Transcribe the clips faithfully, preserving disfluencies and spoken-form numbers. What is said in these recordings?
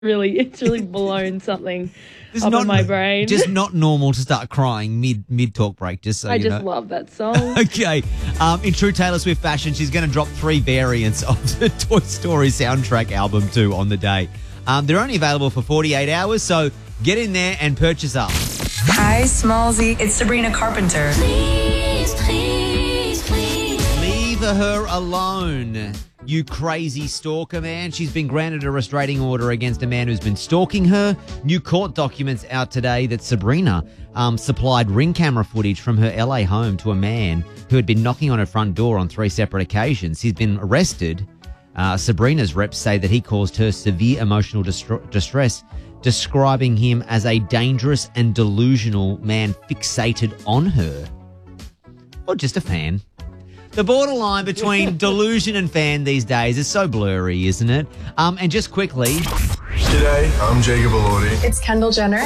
really, it's really blown something It's up not in my brain. Just not normal to start crying mid mid talk break. Just so I you just know. love that song. Okay. Um, in true Taylor Swift fashion, she's going to drop three variants of the Toy Story soundtrack album too on the day. Um, they're only available for forty-eight hours, so get in there and purchase up. Hi, Smallsy. It's Sabrina Carpenter. Please, please, please. Leave her alone, you crazy stalker, man. She's been granted a restraining order against a man who's been stalking her. New court documents out today that Sabrina um, supplied ring camera footage from her L A home to a man who had been knocking on her front door on three separate occasions. He's been arrested. Uh, Sabrina's reps say that he caused her severe emotional distro- distress, describing him as a dangerous and delusional man fixated on her. Or just a fan. The borderline between delusion and fan these days is so blurry, isn't it? Um, and just quickly... G'day, I'm Jacob Elordi. It's Kendall Jenner.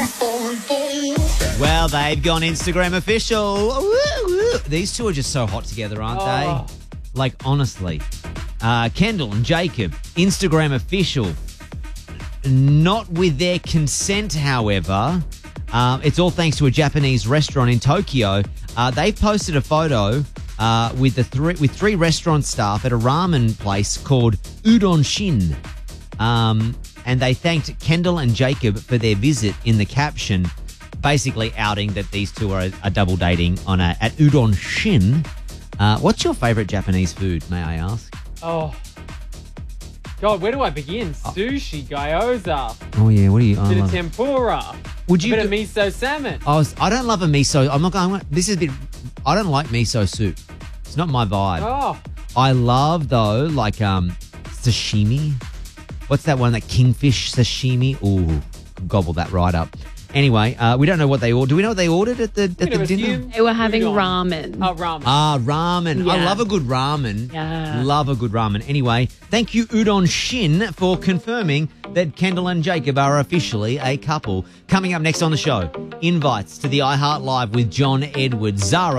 Well, they've gone Instagram official. Woo, woo. These two are just so hot together, aren't Oh. they? Like, honestly. Uh, Kendall and Jacob, Instagram official. Not with their consent, however. Um, it's all thanks to a Japanese restaurant in Tokyo. Uh, they posted a photo uh, with the three with three restaurant staff at a ramen place called Udon Shin. Um, and they thanked Kendall and Jacob for their visit in the caption, basically outing that these two are, are double dating on a, at Udon Shin. Uh, what's your favourite Japanese food, may I ask? Oh. God, where do I begin? Sushi, gyoza, Oh, yeah, what do you... bit I of love- tempura, Would a you... bit of go- miso salmon. I was. I don't love a miso. I'm not going. This is a bit. I don't like miso soup. It's not my vibe. Oh, I love though, like um, sashimi. What's that one? That kingfish sashimi. Ooh, gobble that right up. Anyway, uh, we don't know what they ordered. Do we know what they ordered at the at bit the of dinner? assume- They were having Udon. ramen. Oh, ramen. Ah, ramen. I Yeah. love a good ramen. Yeah. Love a good ramen. Anyway, thank you, Udon Shin, for confirming that Kendall and Jacob are officially a couple. Coming up next on the show, invites to the iHeart Live with John Edwards. Zara